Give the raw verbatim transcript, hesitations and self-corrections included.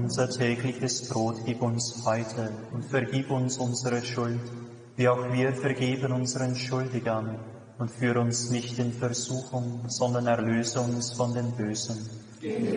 unser tägliches Brot gib uns heute und vergib uns unsere Schuld, wie auch wir vergeben unseren Schuldigern. Und führ uns nicht in Versuchung, sondern erlöse uns von den Bösen.